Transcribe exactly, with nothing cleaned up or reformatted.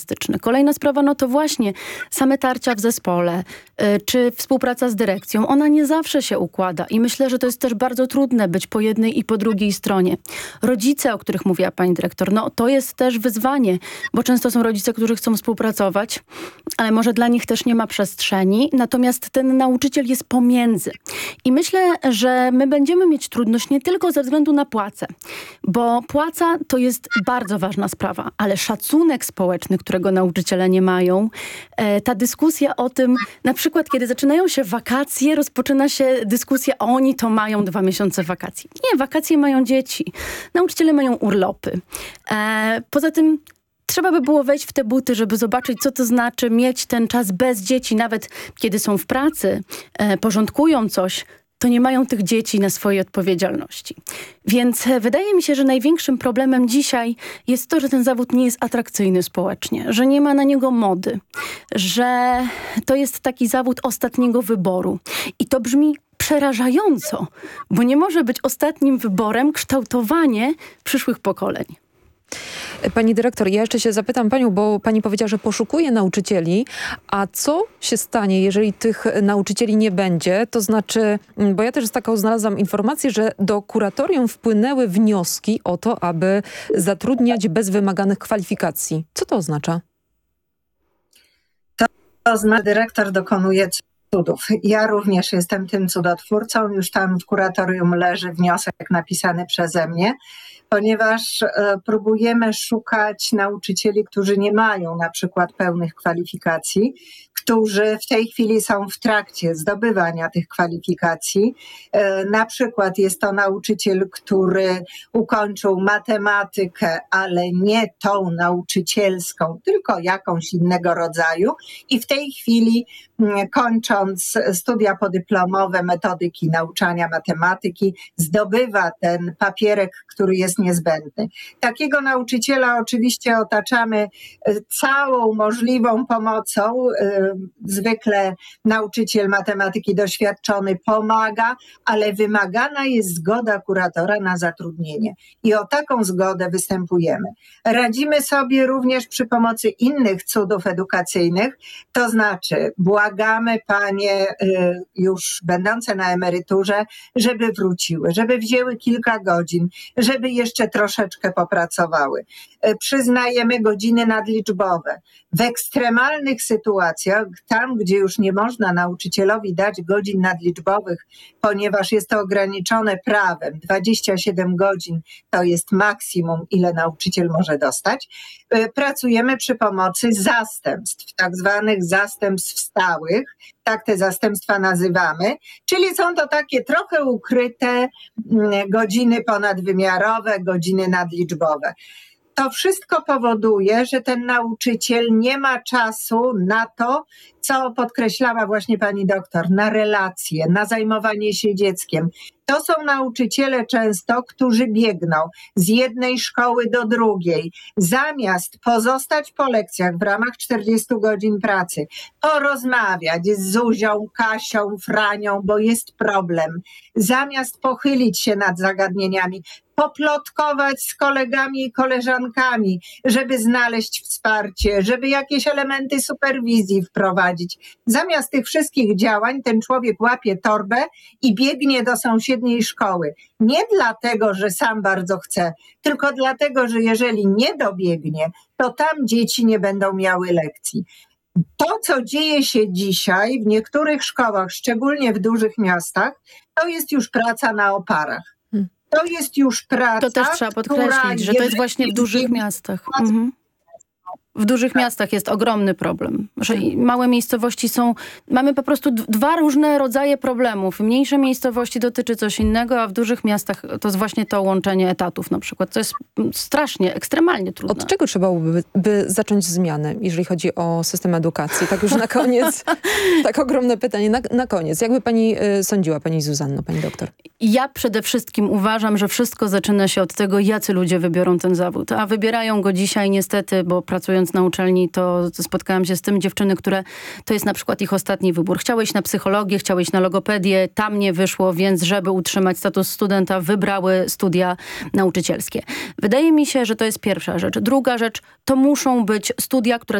elastyczny. Kolejna sprawa, no to właśnie same tarcia w zespole, y, czy współpraca z dyrekcją, ona nie zawsze się układa i myślę, że to jest też bardzo trudne być po jednej i po drugiej stronie. Rodzice, o których mówiła pani dyrektor, no to jest też wyzwanie, bo często są rodzice, którzy chcą współpracować, ale może dla nich też nie ma przestrzeni, natomiast ten nauczyciel jest pomiędzy. I myślę, że my będziemy mieć trudność nie tylko ze względu na płacę, bo płaca to jest bardzo ważna sprawa, ale szacunek społeczny, którego nauczyciele nie mają, e, ta dyskusja o tym, na przykład kiedy zaczynają się wakacje, rozpoczyna się dyskusja, oni to mają dwa miesiące wakacji. Nie, wakacje mają dzieci, nauczyciele mają urlopy. E, poza tym trzeba by było wejść w te buty, żeby zobaczyć, co to znaczy mieć ten czas bez dzieci, nawet kiedy są w pracy, e, porządkują coś, to nie mają tych dzieci na swojej odpowiedzialności. Więc wydaje mi się, że największym problemem dzisiaj jest to, że ten zawód nie jest atrakcyjny społecznie, że nie ma na niego mody, że to jest taki zawód ostatniego wyboru. I to brzmi przerażająco, bo nie może być ostatnim wyborem kształtowanie przyszłych pokoleń. Pani dyrektor, ja jeszcze się zapytam panią, bo pani powiedziała, że poszukuje nauczycieli, a co się stanie, jeżeli tych nauczycieli nie będzie? To znaczy, bo ja też taką znalazłam informację, że do kuratorium wpłynęły wnioski o to, aby zatrudniać bez wymaganych kwalifikacji. Co to oznacza? To, to znaczy, dyrektor dokonuje cudów. Ja również jestem tym cudotwórcą. Już tam w kuratorium leży wniosek napisany przeze mnie, ponieważ e, próbujemy szukać nauczycieli, którzy nie mają na przykład pełnych kwalifikacji, którzy w tej chwili są w trakcie zdobywania tych kwalifikacji. E, na przykład jest to nauczyciel, który ukończył matematykę, ale nie tą nauczycielską, tylko jakąś innego rodzaju i w tej chwili m, kończąc studia podyplomowe metodyki nauczania matematyki, zdobywa ten papierek, który jest niezbędny. Takiego nauczyciela oczywiście otaczamy całą możliwą pomocą. Zwykle nauczyciel matematyki doświadczony pomaga, ale wymagana jest zgoda kuratora na zatrudnienie. I o taką zgodę występujemy. Radzimy sobie również przy pomocy innych cudów edukacyjnych, to znaczy błagamy panie już będące na emeryturze, żeby wróciły, żeby wzięły kilka godzin, żeby jeszcze troszeczkę popracowały. Przyznajemy godziny nadliczbowe. W ekstremalnych sytuacjach, tam gdzie już nie można nauczycielowi dać godzin nadliczbowych, ponieważ jest to ograniczone prawem, dwadzieścia siedem godzin to jest maksimum, ile nauczyciel może dostać, pracujemy przy pomocy zastępstw, tak zwanych zastępstw stałych, tak te zastępstwa nazywamy, czyli są to takie trochę ukryte godziny ponadwymiarowe, godziny nadliczbowe. To wszystko powoduje, że ten nauczyciel nie ma czasu na to, co podkreślała właśnie pani doktor, na relacje, na zajmowanie się dzieckiem. To są nauczyciele często, którzy biegną z jednej szkoły do drugiej. Zamiast pozostać po lekcjach w ramach czterdziestu godzin pracy, porozmawiać z Zuzią, Kasią, Franią, bo jest problem. Zamiast pochylić się nad zagadnieniami, poplotkować z kolegami i koleżankami, żeby znaleźć wsparcie, żeby jakieś elementy superwizji wprowadzić. Zamiast tych wszystkich działań ten człowiek łapie torbę i biegnie do sąsiedniej szkoły. Nie dlatego, że sam bardzo chce, tylko dlatego, że jeżeli nie dobiegnie, to tam dzieci nie będą miały lekcji. To, co dzieje się dzisiaj w niektórych szkołach, szczególnie w dużych miastach, to jest już praca na oparach. To jest już praca, to też trzeba podkreślić, że to jest właśnie w dużych miastach. Mhm. W dużych miastach jest ogromny problem, że małe miejscowości są, mamy po prostu dwa różne rodzaje problemów. Mniejsze miejscowości dotyczy coś innego, a w dużych miastach to jest właśnie to łączenie etatów na przykład. To jest strasznie, ekstremalnie trudne. Od czego trzeba by, by zacząć zmiany, jeżeli chodzi o system edukacji? Tak już na koniec, tak ogromne pytanie, na, na koniec. Jakby pani y, sądziła, pani Zuzanno, pani doktor? Ja przede wszystkim uważam, że wszystko zaczyna się od tego, jacy ludzie wybiorą ten zawód. A wybierają go dzisiaj niestety, bo pracując na uczelni, to spotkałam się z tym dziewczyny, które to jest na przykład ich ostatni wybór. Chciały iść na psychologię, chciały iść na logopedię, tam nie wyszło, więc żeby utrzymać status studenta, wybrały studia nauczycielskie. Wydaje mi się, że to jest pierwsza rzecz. Druga rzecz, to muszą być studia, które